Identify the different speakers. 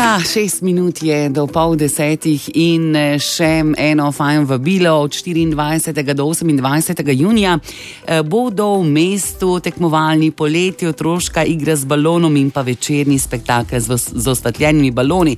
Speaker 1: Ja, 6 minut je do 9:30 in še eno fajn vabilo od 24. do 28. junija. Bodo v mestu tekmovalni poleti, otroška igra z balonom in pa večerni spektakel z osvetljenimi baloni.